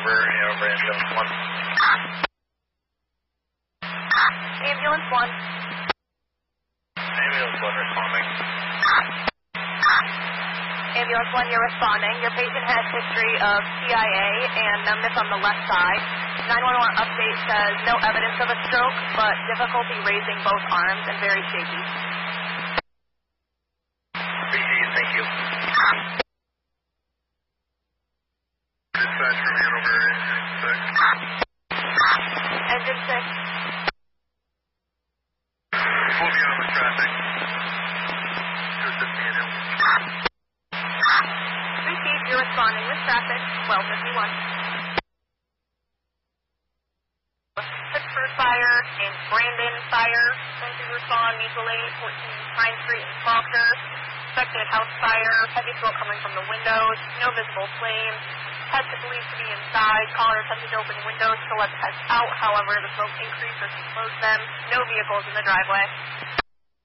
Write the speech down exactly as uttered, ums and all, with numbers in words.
over, over ambulance one. Ambulance one. Ambulance one responding. Ambulance one, you're responding. Your patient has history of T I A and numbness on the left side. nine one one update says no evidence of a stroke, but difficulty raising both arms and very shaky. B G, thank you. Dispatch from Hanover, engine six. Engine six. Move you on with traffic. two fifty and Received, you're responding with traffic, twelve fifty-one. Pittsburgh Fire and Brandon Fire, going to respond mutually, fourteen Pine Street and Faulkner. Suspected house fire, heavy smoke coming from the windows, no visible flames. Heads believed to be inside. Caller attempted to open windows to let the heads out. However, the smoke increased as he closed them. No vehicles in the driveway.